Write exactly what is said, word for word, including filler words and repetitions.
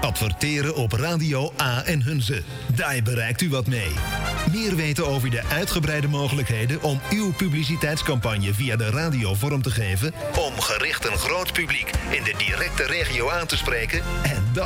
Adverteren op Radio A en Hunze. Daar bereikt u wat mee. Meer weten over de uitgebreide mogelijkheden om uw publiciteitscampagne via de radio vorm te geven, om gericht een groot publiek in de directe regio aan te spreken en dan